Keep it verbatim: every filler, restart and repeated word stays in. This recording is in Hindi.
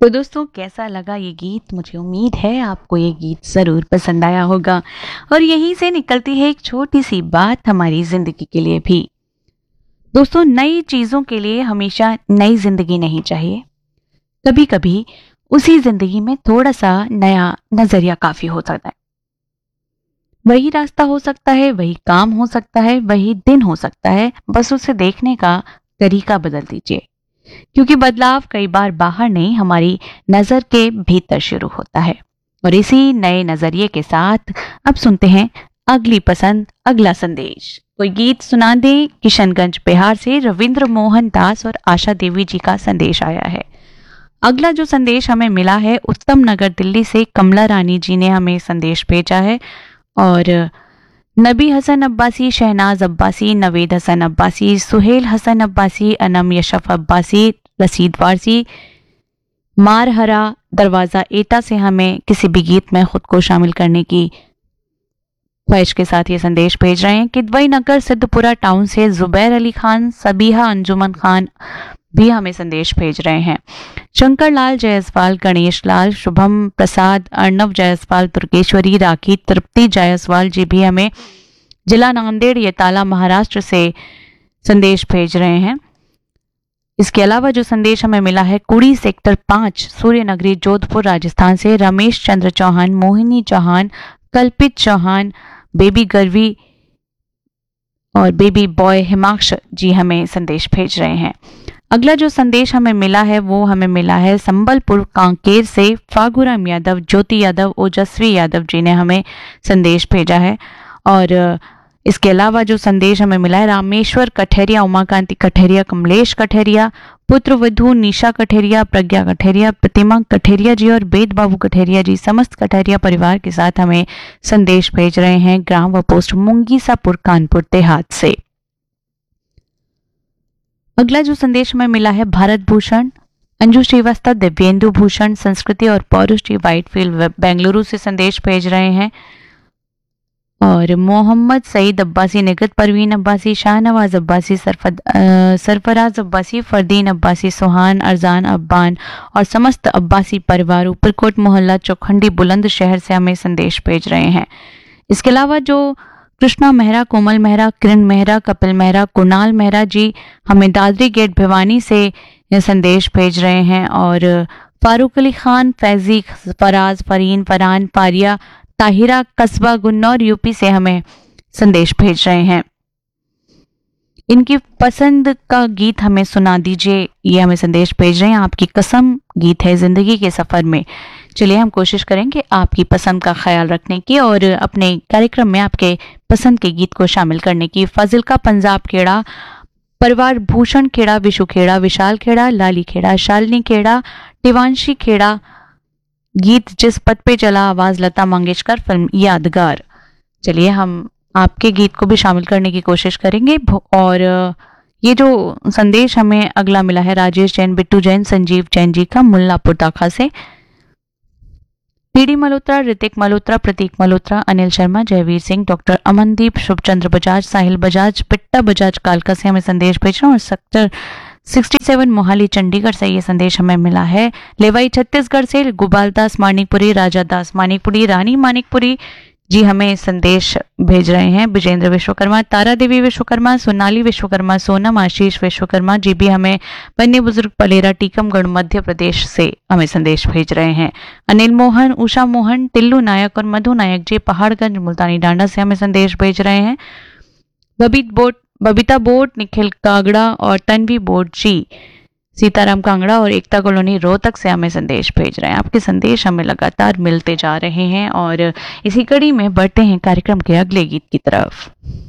तो दोस्तों, कैसा लगा ये गीत? मुझे उम्मीद है आपको ये गीत ज़रूर पसंद आया होगा। और यहीं से निकलती है एक छोटी सी बात हमारी ज़िंदगी के लिए भी। दोस्तों, नई चीज़ों के लिए हमेशा नई ज़िंदगी नहीं चाहिए। कभी कभी उसी ज़िंदगी में थोड़ा सा नया नज़रिया काफ़ी हो सकता है। वही रास्ता हो सकता है, वही काम हो सकता है, वही दिन हो सकता है, बस उसे देखने का तरीका बदल दीजिए। क्योंकि बदलाव कई बार बाहर नहीं, हमारी नजर के भीतर शुरू होता है। और इसी नए नजरिए के साथ अब सुनते हैं अगली पसंद, अगला संदेश। कोई गीत सुना दे। किशनगंज बिहार से रविंद्र मोहन दास और आशा देवी जी का संदेश आया है। अगला जो संदेश हमें मिला है उत्तम नगर दिल्ली से कमला रानी जी ने हमें संदेश भेजा है। और नबी हसन अब्बासी, शहनाज अब्बासी, नवेद हसन अब्बासी, सुहेल हसन अब्बासी, अनम यशफ अब्बासी, रसीद वारसी, मारहरा दरवाज़ा एटा से हमें किसी भी गीत में खुद को शामिल करने की ख्वाहिश के साथ ये संदेश भेज रहे हैं। किदवई नगर सिद्धपुरा टाउन से जुबैर अली खान, सबीहा अंजुमन खान भी हमें संदेश भेज रहे हैं। शंकर लाल जायसवाल, गणेश लाल, शुभम प्रसाद, अर्णव जायसवाल, दुर्गेश्वरी, राखी, तृप्ति जायसवाल जी भी हमें जिला नांदेड़ येताला महाराष्ट्र से संदेश भेज रहे हैं। इसके अलावा जो संदेश हमें मिला है कुड़ी सेक्टर पांच, सूर्यनगरी, जोधपुर, राजस्थान से रमेश चंद्र चौहान, मोहिनी चौहान, कल्पित चौहान, बेबी गर्वी और बेबी बॉय हिमाक्ष जी हमें संदेश भेज रहे हैं। अगला जो संदेश हमें मिला है वो हमें मिला है संबलपुर कांकेर से फागुराम यादव, ज्योति यादव, ओजस्वी यादव जी ने हमें संदेश भेजा है। और इसके अलावा जो संदेश हमें मिला है रामेश्वर कठेरिया, उमाकांति कठेरिया, कमलेश कठेरिया, पुत्र वधू निशा कठेरिया, प्रज्ञा कठेरिया, प्रतिमा कठेरिया जी और बेद बाबू कठेरिया जी समस्त कठेरिया परिवार के साथ हमें संदेश भेज रहे हैं ग्राम व पोस्ट मुंगीसापुर, कानपुर देहात से। अगला जो संदेश हमें मिला है भारत भूषण, अंजू श्रीवास्तव, दिव्येंदु भूषण, संस्कृति और पौरुष जी व्हाइटफील्ड बेंगलुरु से संदेश भेज रहे हैं। और मोहम्मद सईद अब्बासी, निगत परवीन अब्बासी, शाहनवाज अब्बासी, सरफद सरफराज अब्बासी, फरदीन अब्बासी, सुहान, अरजान अब्बान और समस्त अब्बासी परिवार ऊपरकोट मोहल्ला चौखंडी बुलंदशहर से हमें संदेश भेज रहे हैं। इसके अलावा जो कृष्णा मेहरा, कोमल मेहरा, किरण मेहरा, कपिल मेहरा, कुणाल मेहरा जी हमें दादरी गेट भिवानी से संदेश भेज रहे हैं। और फारूक अली खान, फैजी, फराज, फरीन, फरहान, पारिया, ताहिरा, कस्बा गुन्नौर यूपी से हमें संदेश भेज रहे हैं। इनकी पसंद का गीत हमें सुना दीजिए, ये हमें संदेश भेज रहे हैं। आपकी कसम गीत है जिंदगी के सफर में। चलिए हम कोशिश करेंगे आपकी पसंद का ख्याल रखने की और अपने कार्यक्रम में आपके पसंद के गीत को शामिल करने की। फाजिल्का पंजाब खेड़ा परिवार, भूषण खेड़ा, विशु खेड़ा, विशाल खेड़ा, लाली खेड़ा, शालिनी खेड़ा, टिवांशी खेड़ा, गीत जिस पद पे चला, आवाज लता मंगेशकर, फिल्म यादगार। चलिए हम आपके गीत को भी शामिल करने की कोशिश करेंगे। और ये जो संदेश हमें अगला मिला है राजेश जैन, बिट्टू जैन, संजीव जैन जी का मुल्लापुर दाखा से। पीडी मल्होत्रा, ऋतिक मल्होत्रा, प्रतीक मल्होत्रा, अनिल शर्मा, जयवीर सिंह, डॉक्टर अमनदीप, शुभचंद्र बजाज, साहिल बजाज, पिट्टा बजाज कालका से हमें संदेश भेजना। और सेक्टर सड़सठ मोहाली चंडीगढ़ से ये संदेश हमें मिला है। लेवाई छत्तीसगढ़ से गोपाल दास मानिकपुरी, राजा दास मानिकपुरी, रानी मानिकपुरी जी हमें संदेश भेज रहे हैं। विजेंद्र विश्वकर्मा, तारा देवी विश्वकर्मा, सोनाली विश्वकर्मा, सोनम आशीष विश्वकर्मा जी भी हमें बन्ने बुजुर्ग पलेरा, टीकमगढ़ मध्य प्रदेश से हमें संदेश भेज रहे हैं। अनिल मोहन, उषा मोहन, टिल्लू नायक और मधु नायक जी पहाड़गंज मुल्तानी डांडा से हमें संदेश भेज रहे हैं। बबीत बोट बबीता बोट, निखिल कांगड़ा और तन्वी बोट जी सीताराम कांगड़ा और एकता कॉलोनी रोहतक से हमें संदेश भेज रहे हैं। आपके संदेश हमें लगातार मिलते जा रहे हैं और इसी कड़ी में बढ़ते हैं कार्यक्रम के अगले गीत की तरफ।